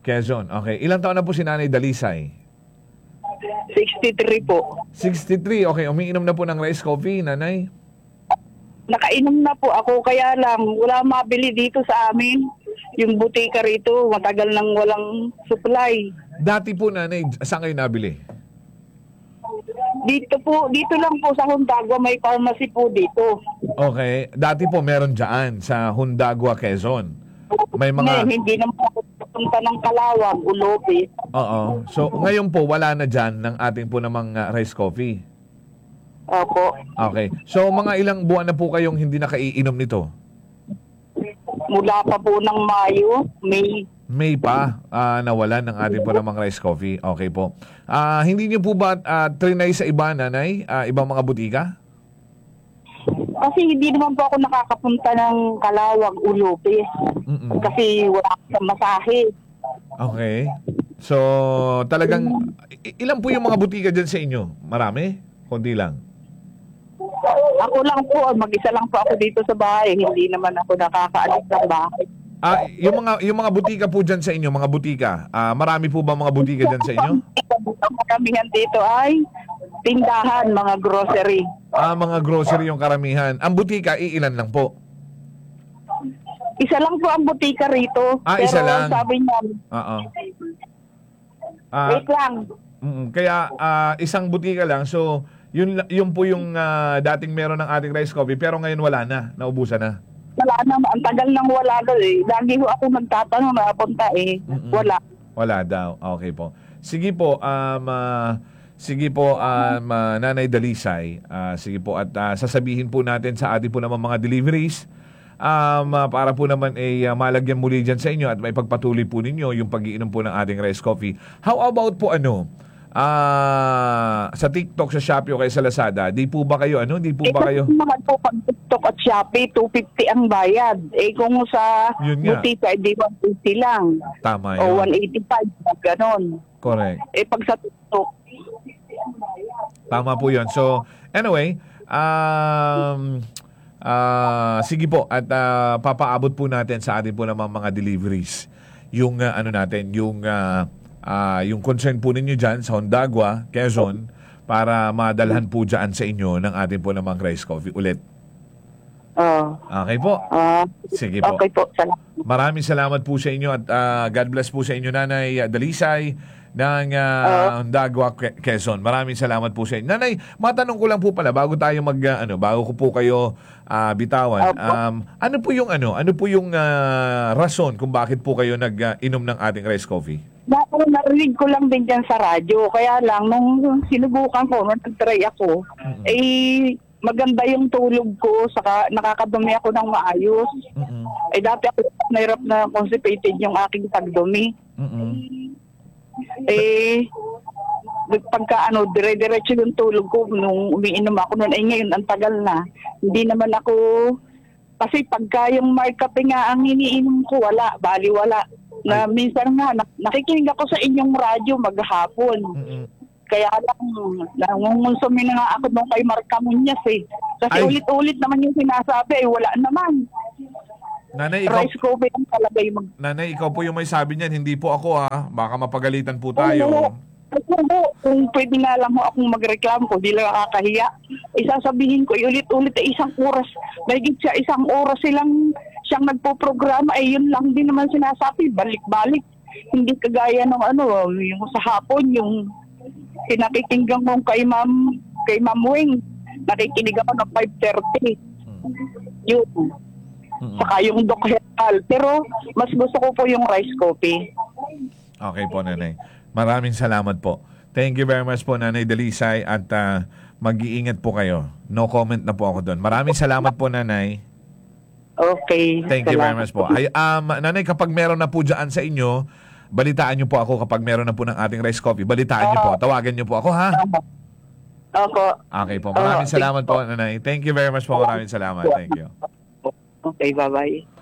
Quezon. Okay. Ilang taon na po si Nanay Dalisay? 63 po. 63. Okay. Umiinom na po ng rice coffee, Nanay? Nakainom na po ako, kaya lang wala mabili dito sa amin. Yung butika rito, matagal nang walang supply. Dati po, Nanay, saan kayo nabili? Dito lang po sa Hundagua, may pharmacy po dito. Okay. Dati po meron dyan sa Hundagua, Quezon. May mga... Ngayon, hindi naman ako pupunta ng Kalawag, Ulobi. Oo. So, ngayon po, wala na dyan ng ating po namang rice coffee. Opo. Okay. So, mga ilang buwan na po kayong hindi nakaiinom nito? Mula pa po ng Mayo, May. May pa nawalan ng ating po namang rice coffee. Okay po. Hindi niyo po ba trinay sa iba, Nanay? Ibang mga butika? Kasi hindi naman po ako nakakapunta ng Kalawag, Ulobi. Kasi wala akong masahe. Okay. So, talagang, ilan po yung mga butika dyan sa inyo? Marami? Konti lang. Ako lang po, mag-isa lang po ako dito sa bahay. Hindi naman ako nakakaalis ng bahay. Yung mga butika po dyan sa inyo, mga butika, marami po ba mga butika dyan sa inyo? Ang karamihan dito ay tindahan, mga grocery. Mga grocery yung karamihan. Ang butika, iilan lang po? Isa lang po ang butika rito. Pero Isa lang? sabi niya, Oo. wait lang. Kaya isang butika lang. So, yun po yung dating meron ng ating rice coffee. Pero ngayon wala na. Naubusan na. Wala na, ang tagal nang wala daw eh. Lagi ho ako nagtatanong na punta eh. Wala. Wala daw. Okay po. Sige po, Nanay Dalisay. Sige po, at sasabihin po natin sa ating po naman mga deliveries para po naman malagyan muli dyan sa inyo at may pagpatuloy po ninyo yung pag-iinom po ng ating rice coffee. How about po sa TikTok, sa Shopee o kaya sa Lazada, di po ba kayo Di po ba kayo? Mga po pag TikTok at Shopee, 250 ang bayad. Eh kung sa Yun nga. butika, di 150 lang. Tama O yun. 185, ganon. Correct. Eh pag sa TikTok, Tama po yun. So, anyway, sige po, at papaabot po natin sa ating po naman mga deliveries yung yung concern po ninyo dyan sa Hundagua, Quezon, para madalhan po dyan sa inyo ng ating po namang rice coffee ulit. Okay po. Sige po. Okay po. Maraming salamat po sa inyo at God bless po sa inyo, Nanay Dalisay ng Hundagua, Quezon. Maraming salamat po sa inyo. Nanay, matanong ko lang po pala bago tayo bago ko po kayo bitawan. Ano po yung rason kung bakit po kayo nag-inom ng ating rice coffee? Narinig ko lang din dyan sa radyo. Kaya lang, nung sinubukan ko, nung nag-try ako, maganda yung tulog ko, saka nakakadumi ako ng maayos. Dati ako nahirap na constipated yung aking pagdumi. Pagka dire-diretso yung tulog ko nung umiinom ako noon, ngayon ang tagal na. Hindi naman ako, kasi pagka yung markape nga ang iniinom ko, wala. Na minsan nga, nakikinig ako sa inyong radyo maghapon. Kaya lang, nangungonsumi na nga ako nung kay Marca Muñoz eh. Kasi ulit-ulit naman yung sinasabi, wala naman. Nanay, Rice coffee ang talaga yung Nanay, ikaw po yung may sabi niyan, hindi po ako baka mapagalitan po tayo. Kung pwede nga lang mo akong magreklamo ko, di lang nakakahiya. Isasabihin ko, ulit-ulit isang oras. Mahigit siya, isang oras siyang nagpo-programa. Yun lang din naman sinasabi, balik-balik. Hindi kagaya ng yung sa hapon, yung pinakikinggan ko kay Ma'am Wing. Nakikinig ako ng 5:30. Yun. Saka yung Doc Herbal. Pero mas gusto ko po yung rice coffee. Okay po, Nanay. Maraming salamat po. Thank you very much po, Nanay Dalisay, at mag-iingat po kayo. No comment na po ako doon. Maraming salamat po, Nanay. Okay. Thank you very much po. Nanay, kapag meron na po dyan sa inyo, balitaan niyo po ako kapag meron na po ng ating rice coffee. Balitaan niyo po. Tawagan niyo po ako, ha? Opo. Okay po. Maraming salamat po, Nanay. Thank you very much po. Maraming salamat. Thank you. Okay, bye-bye.